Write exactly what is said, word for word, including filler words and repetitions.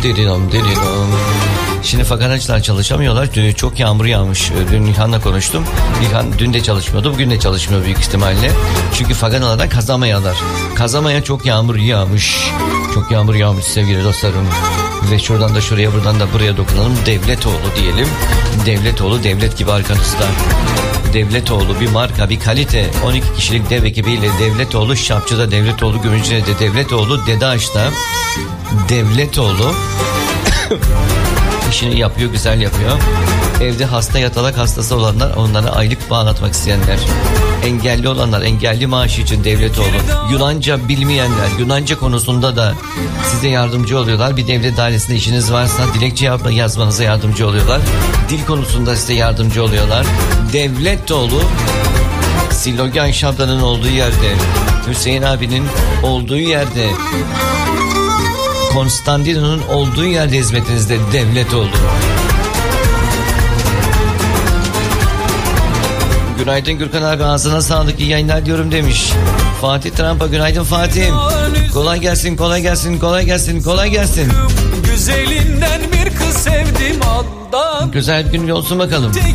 Dirinom dirinom. Şimdi fakanacılar çalışamıyorlar. Dün çok yağmur yağmış. Dün İlhan'la konuştum. İlhan dün de çalışmıyordu. Bugün de çalışmıyor büyük ihtimalle. Çünkü faganalardan kazamayalar. Kazamaya çok yağmur yağmış. Çok yağmur yağmış sevgili dostlarım. Ve şuradan da şuraya, buradan da buraya dokunalım. Devletoğlu diyelim. Devletoğlu devlet gibi arkanızda. Devletoğlu bir marka, bir kalite. on iki kişilik dev ekibiyle Devletoğlu Şapçı'da, Devletoğlu Gümrücü'de, Devletoğlu Dedeaş'ta. Devletoğlu işini yapıyor, güzel yapıyor. Evde hasta, yatalak hastası olanlar, onlara aylık bağlatmak isteyenler, engelli olanlar, engelli maaşı için Devletoğlu. Yunanca bilmeyenler, Yunanca konusunda da size yardımcı oluyorlar. Bir devlet dairesinde işiniz varsa dilekçe yapma, yazmanıza yardımcı oluyorlar. Dil konusunda size yardımcı oluyorlar. Devletoğlu, Silogan Şabdan'ın olduğu yerde, Hüseyin abinin olduğu yerde, Konstantino'nun olduğu yerde hizmetinizde Devletoğlu. Günaydın Gürkan abi, ağzına sağlık, iyi yayınlar diyorum demiş. Fatih Tramp'a günaydın Fatih. Kolay gelsin, kolay gelsin, kolay gelsin, kolay gelsin. Güzelinden bir kız sevdim aldan. Güzel bir gün olsun bakalım.